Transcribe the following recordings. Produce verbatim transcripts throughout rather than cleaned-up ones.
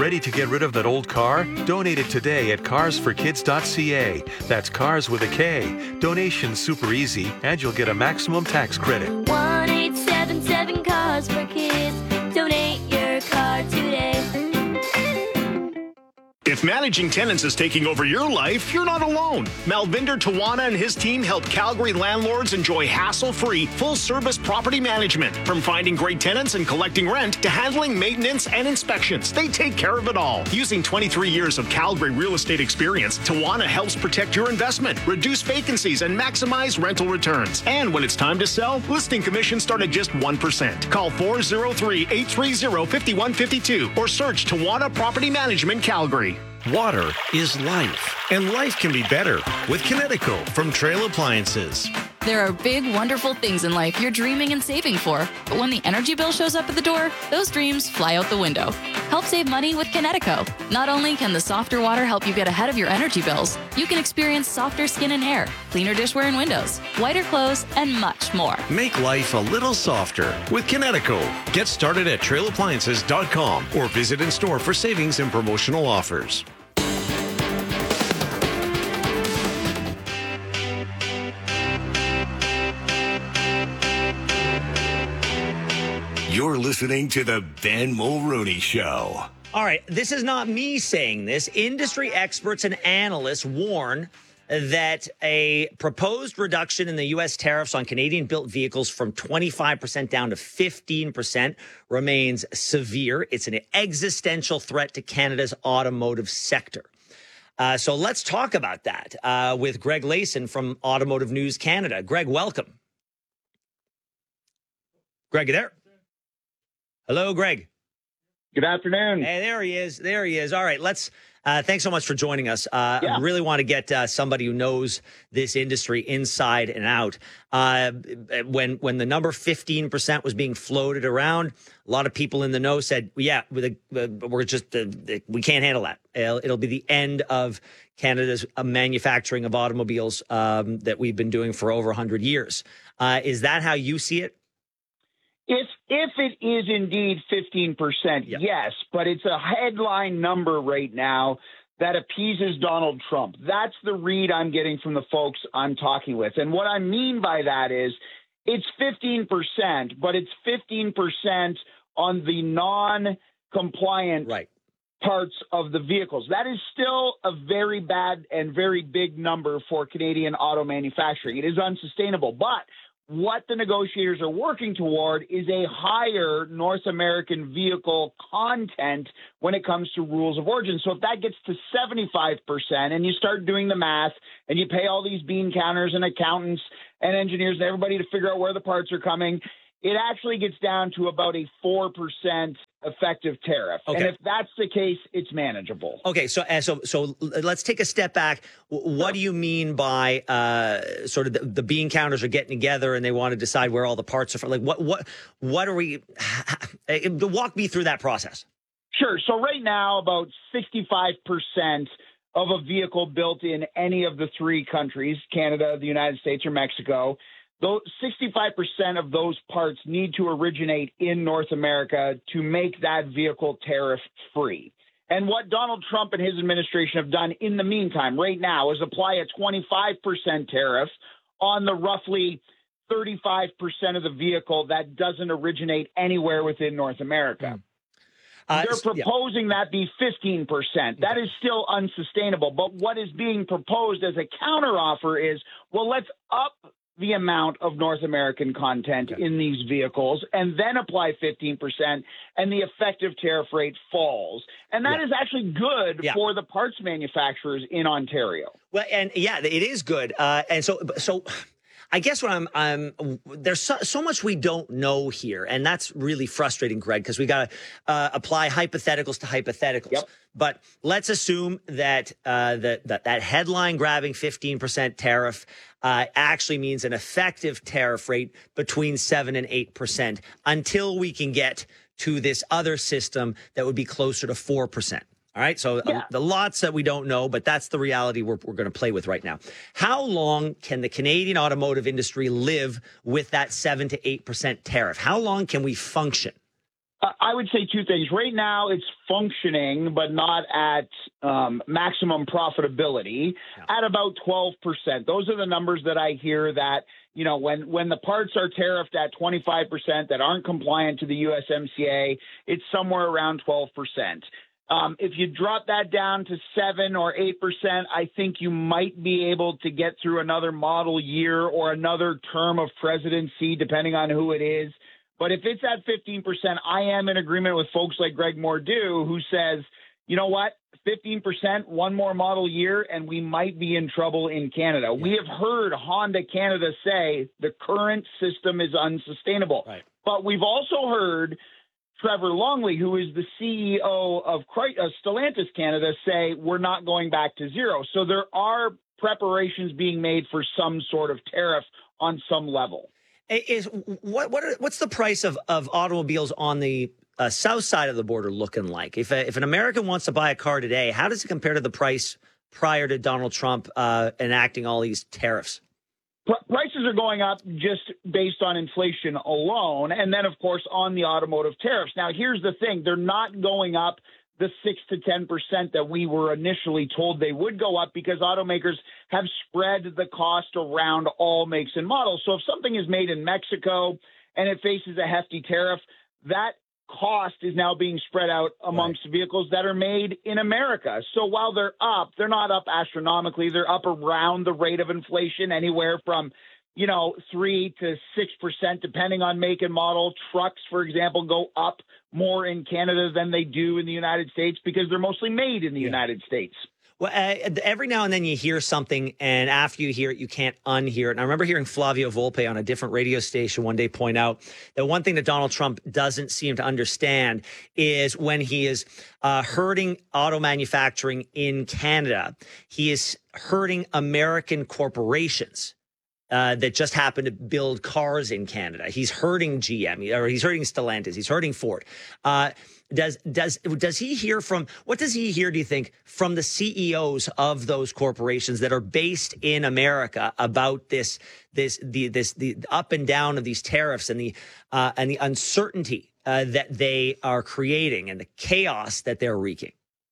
Ready to get rid of that old car? Donate it today at cars for kids dot c a. That's cars with a K. Donation's super easy, and you'll get a maximum tax credit. one eight seven seven Cars for Kids. Donate your car today. If managing tenants is taking over your life, you're not alone. Malvinder Tawana and his team help Calgary landlords enjoy hassle-free, full-service property management. From finding great tenants and collecting rent to handling maintenance and inspections, they take care of it all. Using twenty-three years of Calgary real estate experience, Tawana helps protect your investment, reduce vacancies, and maximize rental returns. And when it's time to sell, listing commissions start at just one percent. Call four oh three, eight three oh, five one five two or search Tawana Property Management Calgary. Water is life, and life can be better with Kinetico from Trail Appliances. There are big, wonderful things in life you're dreaming and saving for. But when the energy bill shows up at the door, those dreams fly out the window. Help save money with Kinetico. Not only can the softer water help you get ahead of your energy bills, you can experience softer skin and hair, cleaner dishware and windows, whiter clothes, and much more. Make life a little softer with Kinetico. Get started at trail appliances dot com or visit in store for savings and promotional offers. You're listening to the Ben Mulroney Show. All right, this is not me saying this. Industry experts and analysts warn that a proposed reduction in the U S tariffs on Canadian-built vehicles from twenty-five percent down to fifteen percent remains severe. It's an existential threat to Canada's automotive sector. Uh, so let's talk about that uh, with Greg Layson from Automotive News Canada. Greg, welcome. Greg, you there? Hello, Greg. Good afternoon. Hey, there he is. There he is. All right, let's. Uh, thanks so much for joining us. Uh, yeah. I really want to get uh, somebody who knows this industry inside and out. Uh, when when the number fifteen percent was being floated around, a lot of people in the know said, "Yeah, with a, we're just uh, we can't handle that. It'll, it'll be the end of Canada's uh, manufacturing of automobiles um, that we've been doing for over one hundred years." Uh, is that how you see it? If if it is indeed fifteen percent, Yep. yes, but it's a headline number right now that appeases Donald Trump. That's the read I'm getting from the folks I'm talking with. And what I mean by that is it's fifteen percent, but it's fifteen percent on the non-compliant Right. parts of the vehicles. That is still a very bad and very big number for Canadian auto manufacturing. It is unsustainable, but what the negotiators are working toward is a higher North American vehicle content when it comes to rules of origin. So if that gets to seventy-five percent and you start doing the math and you pay all these bean counters and accountants and engineers and everybody to figure out where the parts are coming, it actually gets down to about a four percent effective tariff. Okay. And if that's the case, it's manageable. Okay, so uh, so so let's take a step back. What do you mean by uh, sort of the, the bean counters are getting together and they want to decide where all the parts are from? Like what what what are we? Walk me through that process. Sure. So right now, about sixty-five percent of a vehicle built in any of the three countries, Canada, the United States, or Mexico, Those sixty-five percent of those parts need to originate in North America to make that vehicle tariff free. And what Donald Trump and his administration have done in the meantime right now is apply a twenty-five percent tariff on the roughly thirty-five percent of the vehicle that doesn't originate anywhere within North America. Mm. Uh, They're proposing yeah. that be fifteen percent. That is still unsustainable. But what is being proposed as a counteroffer is, well, let's up the amount of North American content okay. in these vehicles and then apply fifteen percent and the effective tariff rate falls. And that yeah. is actually good yeah. for the parts manufacturers in Ontario. Well, and yeah, it is good. Uh, and so, so I guess what I'm, I'm there's so, so much we don't know here. And that's really frustrating, Greg, because we got to uh, apply hypotheticals to hypotheticals. Yep. But let's assume that, uh, that, that that headline grabbing fifteen percent tariff uh, actually means an effective tariff rate between seven and eight percent until we can get to this other system that would be closer to four percent. All right. So yeah. uh, the lots that we don't know, but that's the reality we're, we're going to play with right now. How long can the Canadian automotive industry live with that seven to eight percent tariff? How long can we function? I would say two things. Right now, it's functioning, but not at um, maximum profitability yeah. at about twelve percent. Those are the numbers that I hear that, you know, when, when the parts are tariffed at twenty-five percent that aren't compliant to the U S M C A, it's somewhere around twelve percent. Um, if you drop that down to seven or eight percent, I think you might be able to get through another model year or another term of presidency, depending on who it is. But if it's at fifteen percent, I am in agreement with folks like Greg Mordew, who says, you know what, fifteen percent, one more model year, and we might be in trouble in Canada. Yeah. We have heard Honda Canada say the current system is unsustainable. Right. But we've also heard Trevor Longley, who is the C E O of Stellantis Canada, say we're not going back to zero. So there are preparations being made for some sort of tariff on some level. Is what what are, what's the price of, of automobiles on the uh, south side of the border looking like? If a, if an American wants to buy a car today, how does it compare to the price prior to Donald Trump uh, enacting all these tariffs? Prices are going up just based on inflation alone, and then, of course, on the automotive tariffs. Now, here's the thing. They're not going up the six to ten percent that we were initially told they would go up because automakers have spread the cost around all makes and models. So if something is made in Mexico and it faces a hefty tariff, that cost is now being spread out amongst right. vehicles that are made in America. So while they're up, they're not up astronomically. They're up around the rate of inflation, anywhere from, you know, three to six percent, depending on make and model. Trucks, for example, go up more in Canada than they do in the United States because they're mostly made in the yeah. United States. Well, uh, every now and then you hear something, and after you hear it, you can't unhear it. And I remember hearing Flavio Volpe on a different radio station one day point out that one thing that Donald Trump doesn't seem to understand is when he is uh, hurting auto manufacturing in Canada, he is hurting American corporations uh, that just happen to build cars in Canada. He's hurting G M, or he's hurting Stellantis. He's hurting Ford. Uh, Does does does he hear from what does he hear, do you think, from the C E Os of those corporations that are based in America about this this the this the up and down of these tariffs and the uh, and the uncertainty uh, that they are creating and the chaos that they're wreaking?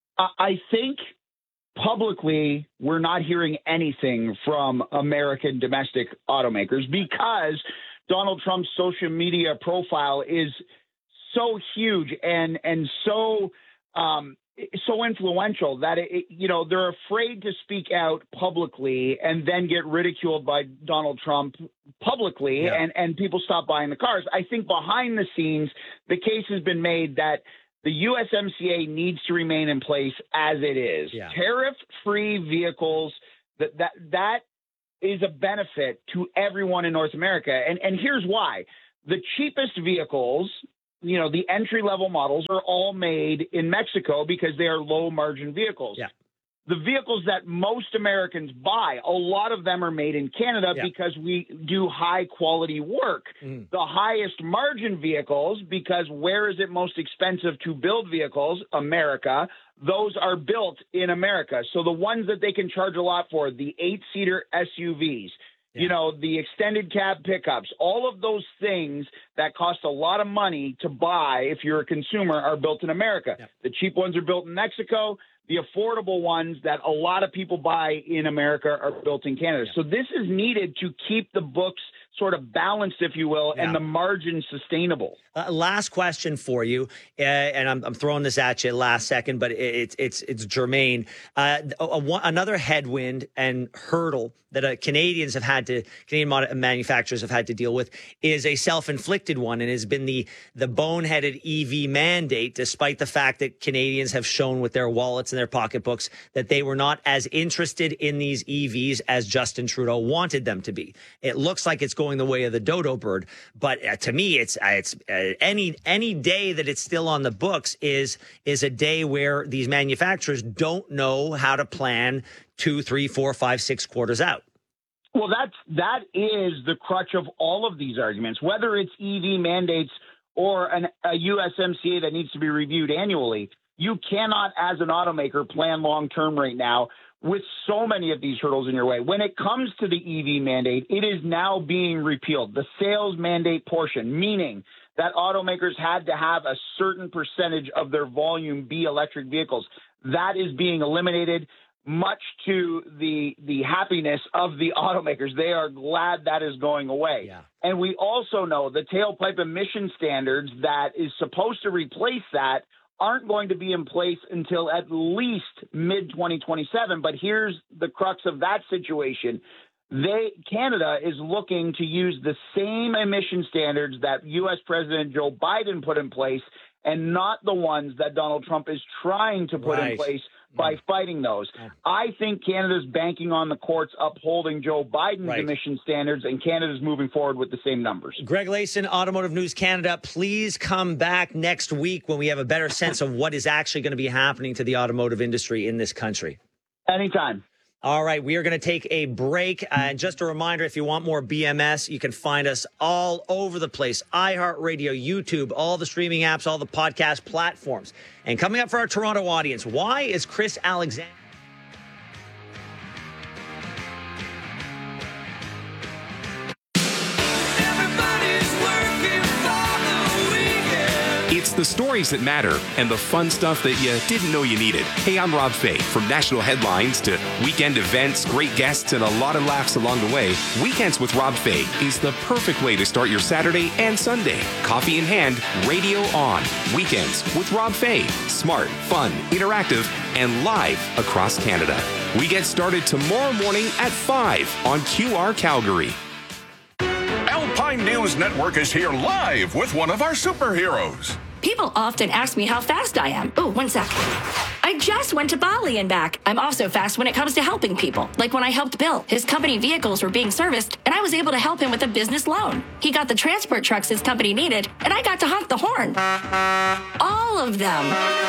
I think publicly we're not hearing anything from American domestic automakers because Donald Trump's social media profile is so huge and and so um, so influential that it, you know they're afraid to speak out publicly and then get ridiculed by Donald Trump publicly, yeah. and and people stop buying the cars. I think behind the scenes, the case has been made that the U S M C A needs to remain in place as it is. Yeah. Tariff-free vehicles, that that that is a benefit to everyone in North America, and and here's why: the cheapest vehicles, you know, the entry-level models are all made in Mexico because they are low-margin vehicles. Yeah. The vehicles that most Americans buy, a lot of them are made in Canada yeah. because we do high-quality work. Mm. The highest margin vehicles, because where is it most expensive to build vehicles? America. Those are built in America. So the ones that they can charge a lot for, the eight-seater S U Vs, Yeah. you know, the extended cab pickups, all of those things that cost a lot of money to buy if you're a consumer are built in America. Yep. The cheap ones are built in Mexico. The affordable ones that a lot of people buy in America are built in Canada. Yep. So this is needed to keep the books sort of balanced, if you will, yeah. and the margin sustainable. Uh, last question for you, uh, and I'm, I'm throwing this at you last second, but it's it's it's germane. Uh, a, a, another headwind and hurdle that uh, Canadians have had to Canadian mod- manufacturers have had to deal with is a self-inflicted one, and has been the the boneheaded E V mandate. Despite the fact that Canadians have shown with their wallets and their pocketbooks that they were not as interested in these E Vs as Justin Trudeau wanted them to be. It looks like it's going the way of the dodo bird, but uh, to me, it's uh, it's uh, any any day that it's still on the books is is a day where these manufacturers don't know how to plan two, three, four, five, six quarters out. Well, that's that is the crutch of all of these arguments, whether it's E V mandates or an, a U S M C A that needs to be reviewed annually. You cannot, as an automaker, plan long term right now with so many of these hurdles in your way. When it comes to the E V mandate, it is now being repealed. The sales mandate portion, meaning that automakers had to have a certain percentage of their volume be electric vehicles. That is being eliminated, much to the the happiness of the automakers. They are glad that is going away. Yeah. And we also know the tailpipe emission standards that is supposed to replace that aren't going to be in place until at least mid twenty twenty-seven. But here's the crux of that situation. They Canada is looking to use the same emission standards that U S President Joe Biden put in place, and not the ones that Donald Trump is trying to put Right. in place by fighting those. I think Canada's banking on the courts upholding Joe Biden's Right. emission standards, and Canada's moving forward with the same numbers. Greg Layson, Automotive News Canada, please come back next week when we have a better sense of what is actually going to be happening to the automotive industry in this country. Anytime. All right, we are going to take a break. Uh, and just a reminder, if you want more B M S, you can find us all over the place. iHeartRadio, YouTube, all the streaming apps, all the podcast platforms. And coming up for our Toronto audience, why is Chris Alexander... It's the stories that matter and the fun stuff that you didn't know you needed. Hey, I'm Rob Fay. From national headlines to weekend events, great guests, and a lot of laughs along the way, Weekends with Rob Fay is the perfect way to start your Saturday and Sunday. Coffee in hand, radio on. Weekends with Rob Fay. Smart, fun, interactive, and live across Canada. We get started tomorrow morning at five on Q R Calgary. Alpine News Network is here live with one of our superheroes. People often ask me how fast I am. Oh, one sec. I just went to Bali and back. I'm also fast when it comes to helping people. Like when I helped Bill. His company vehicles were being serviced, and I was able to help him with a business loan. He got the transport trucks his company needed, and I got to honk the horn. All of them.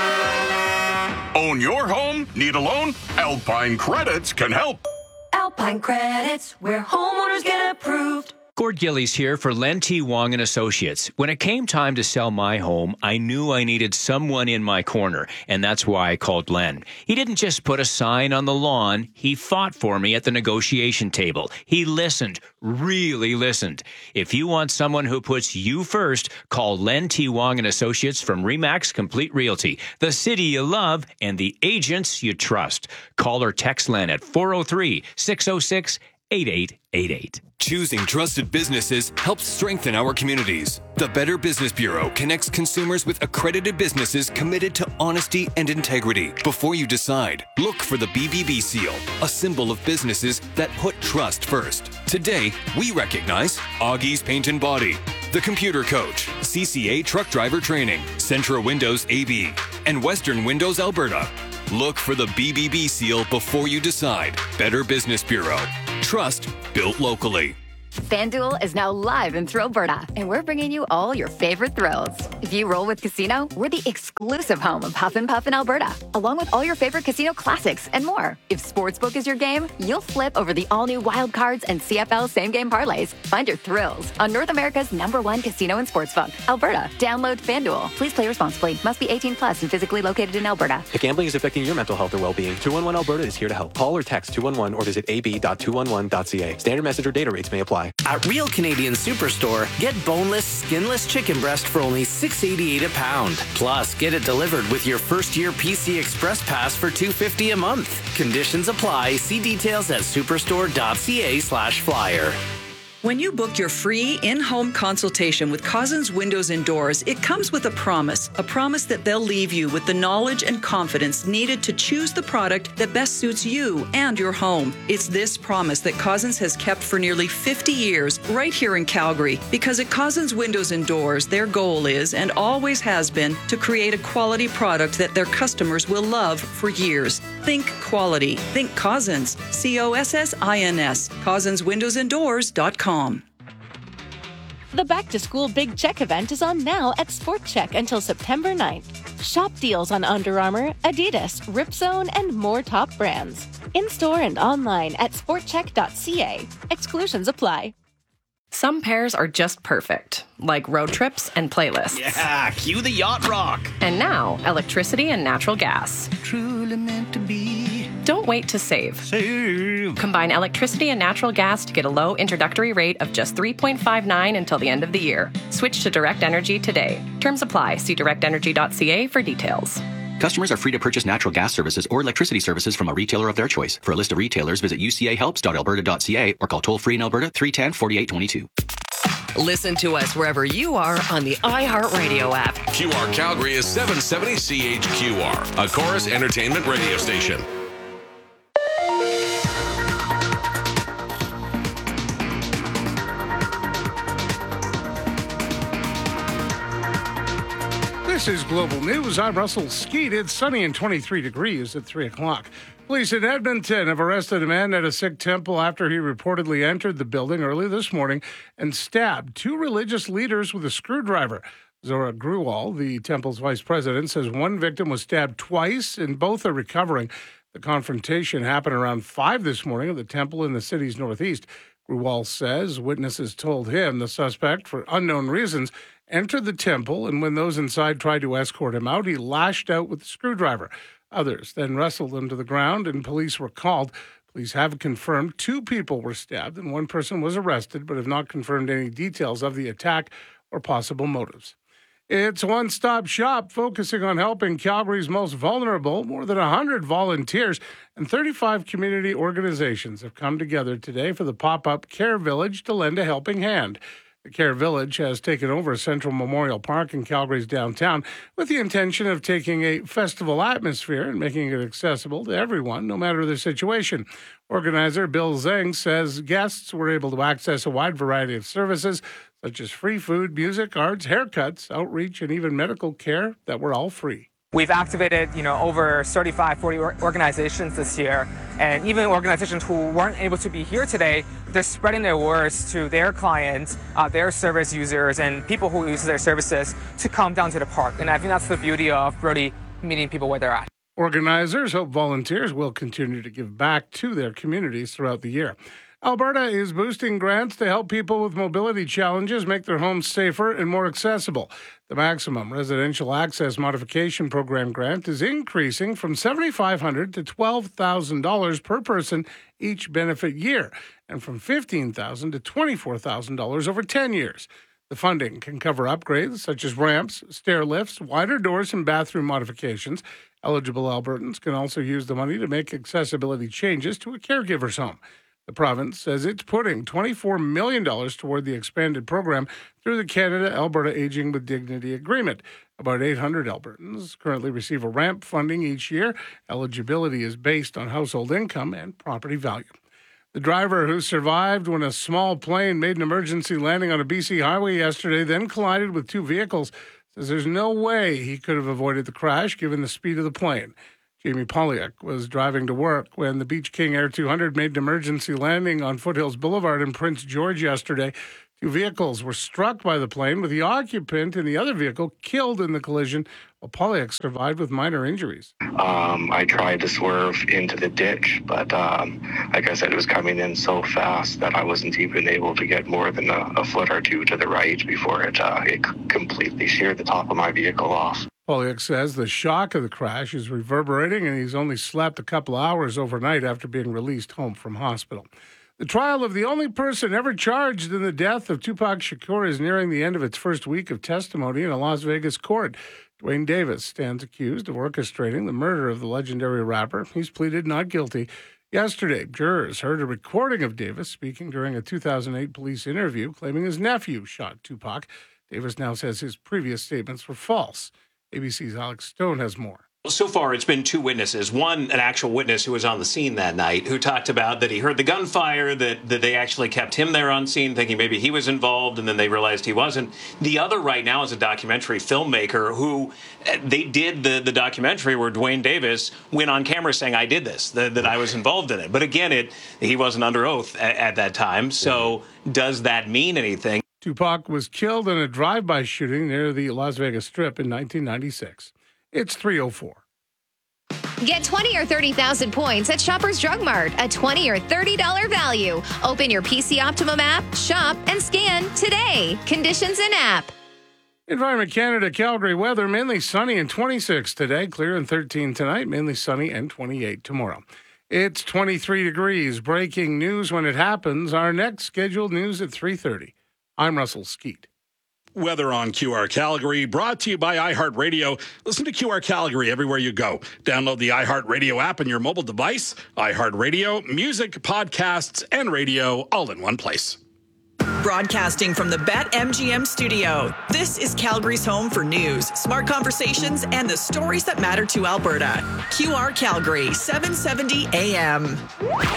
Own your home? Need a loan? Alpine Credits can help. Alpine Credits, where homeowners get approved. Gord Gillies here for Len T. Wong and Associates. When it came time to sell my home, I knew I needed someone in my corner, and that's why I called Len. He didn't just put a sign on the lawn. He fought for me at the negotiation table. He listened, really listened. If you want someone who puts you first, call Len T. Wong and Associates from Remax Complete Realty, the city you love and the agents you trust. Call or text Len at four oh three, six oh six, eight eight eight eight. Choosing trusted businesses helps strengthen our communities. The Better Business Bureau connects consumers with accredited businesses committed to honesty and integrity. Before you decide, look for the B B B seal, a symbol of businesses that put trust first. Today, we recognize Augie's Paint and Body, The Computer Coach, C C A Truck Driver Training, Centra Windows A B, and Western Windows Alberta. Look for the B B B seal before you decide. Better Business Bureau. Trust built locally. FanDuel is now live in Thrillberta, and we're bringing you all your favorite thrills. If you roll with Casino, we're the exclusive home of Huff and Puff in Alberta, along with all your favorite casino classics and more. If Sportsbook is your game, you'll flip over the all-new Wild Cards and C F L same-game parlays. Find your thrills on North America's number one casino and sportsbook, Alberta. Download FanDuel. Please play responsibly. Must be eighteen plus and physically located in Alberta. If gambling is affecting your mental health or well-being, two one one Alberta is here to help. Call or text two one one or visit a b dot two one one dot c a. Standard message or data rates may apply. At Real Canadian Superstore, get boneless, skinless chicken breast for only six eighty-eight a pound. Plus, get it delivered with your first-year P C Express Pass for two fifty a month. Conditions apply. See details at superstore.ca slash flyer. When you book your free in-home consultation with Cousins Windows and Doors, it comes with a promise, a promise that they'll leave you with the knowledge and confidence needed to choose the product that best suits you and your home. It's this promise that Cousins has kept for nearly fifty years right here in Calgary, because at Cousins Windows and Doors, their goal is and always has been to create a quality product that their customers will love for years. Think quality. Think Cousins. C O S S I N S. Cousins Windows and Doors dot com. The Back to School Big Check event is on now at Sport Check until September ninth. Shop deals on Under Armour, Adidas, Ripzone, and more top brands. In-store and online at sport check dot c a. Exclusions apply. Some pairs are just perfect, like road trips and playlists. Yeah, cue the yacht rock. And now, electricity and natural gas. Truly meant to be. Don't wait to save. Save. too. Combine electricity and natural gas to get a low introductory rate of just three point five nine until the end of the year. Switch to Direct Energy today. Terms apply. See direct energy dot c a for details. Customers are free to purchase natural gas services or electricity services from a retailer of their choice. For a list of retailers, visit u c a helps dot alberta dot c a or call toll-free in Alberta three one zero, four eight two two. Listen to us wherever you are on the iHeartRadio app. Q R Calgary is seven seventy C H Q R, a Chorus Entertainment radio station. This is Global News. I'm Russell Skeet. It's sunny and twenty-three degrees at three o'clock. Police in Edmonton have arrested a man at a Sikh temple after he reportedly entered the building early this morning and stabbed two religious leaders with a screwdriver. Zora Grewal, the temple's vice president, says one victim was stabbed twice and both are recovering. The confrontation happened around five this morning at the temple in the city's northeast. Grewal says witnesses told him the suspect, for unknown reasons, entered the temple, and when those inside tried to escort him out, he lashed out with a screwdriver. Others then wrestled him to the ground, and police were called. Police have confirmed two people were stabbed, and one person was arrested, but have not confirmed any details of the attack or possible motives. It's a one-stop shop focusing on helping Calgary's most vulnerable. More than one hundred volunteers and thirty-five community organizations have come together today for the pop-up Care Village to lend a helping hand. The Care Village has taken over Central Memorial Park in Calgary's downtown with the intention of taking a festival atmosphere and making it accessible to everyone, no matter their situation. Organizer Bill Zeng says guests were able to access a wide variety of services, such as free food, music, arts, haircuts, outreach, and even medical care that were all free. We've activated, you know, over thirty-five, forty organizations this year, and even organizations who weren't able to be here today, they're spreading their words to their clients, uh, their service users, and people who use their services to come down to the park. And I think that's the beauty of really meeting people where they're at. Organizers hope volunteers will continue to give back to their communities throughout the year. Alberta is boosting grants to help people with mobility challenges make their homes safer and more accessible. The Maximum Residential Access Modification Program grant is increasing from seven thousand five hundred dollars to twelve thousand dollars per person each benefit year, and from fifteen thousand dollars to twenty-four thousand dollars over ten years. The funding can cover upgrades such as ramps, stair lifts, wider doors, and bathroom modifications. Eligible Albertans can also use the money to make accessibility changes to a caregiver's home. The province says it's putting twenty-four million dollars toward the expanded program through the Canada-Alberta Aging with Dignity Agreement. About eight hundred Albertans currently receive a ramp funding each year. Eligibility is based on household income and property value. The driver who survived when a small plane made an emergency landing on a B C highway yesterday, then collided with two vehicles, says there's no way he could have avoided the crash given the speed of the plane. Jamie Polyak was driving to work when the Beach King Air two hundred made an emergency landing on Foothills Boulevard in Prince George yesterday. Two vehicles were struck by the plane, with the occupant in the other vehicle killed in the collision, while Polyak survived with minor injuries. Um, I tried to swerve into the ditch, but um, like I said, it was coming in so fast that I wasn't even able to get more than a, a foot or two to the right before it, uh, it completely sheared the top of my vehicle off. Polyak says the shock of the crash is reverberating, and he's only slept a couple hours overnight after being released home from hospital. The trial of the only person ever charged in the death of Tupac Shakur is nearing the end of its first week of testimony in a Las Vegas court. Duane Davis stands accused of orchestrating the murder of the legendary rapper. He's pleaded not guilty. Yesterday, jurors heard a recording of Davis speaking during a two thousand eight police interview, claiming his nephew shot Tupac. Davis now says his previous statements were false. A B C's Alex Stone has more. So far, it's been two witnesses. One, an actual witness who was on the scene that night, who talked about that he heard the gunfire, that, that they actually kept him there on scene, thinking maybe he was involved, and then they realized he wasn't. The other right now is a documentary filmmaker who, they did the, the documentary where Duane Davis went on camera saying, I did this, that, that I was involved in it. But again, it he wasn't under oath at, at that time. So does that mean anything? Tupac was killed in a drive-by shooting near the Las Vegas Strip in nineteen ninety-six. It's three oh four. Get twenty or thirty thousand points at Shoppers Drug Mart, a twenty or thirty dollars value. Open your P C Optimum app, shop, and scan today. Conditions in app. Environment Canada Calgary weather, mainly sunny and twenty-six today, clear and thirteen tonight, mainly sunny and twenty-eight tomorrow. It's twenty-three degrees. Breaking news when it happens. Our next scheduled news at three thirty. I'm Russell Skeet. Weather on Q R Calgary, brought to you by iHeartRadio. Listen to Q R Calgary everywhere you go. Download the iHeartRadio app on your mobile device. iHeartRadio, music, podcasts, and radio all in one place. Broadcasting from the BetMGM studio, this is Calgary's home for news, smart conversations, and the stories that matter to Alberta. Q R Calgary, seven seventy A M.